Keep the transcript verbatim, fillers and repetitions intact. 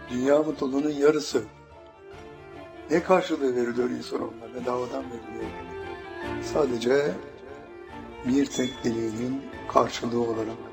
Dünya mutluluğunun yarısı. Ne karşılığı veriliyor insan onunla? Bedavadan veriliyor. Sadece bir tek dileğinin karşılığı olarak.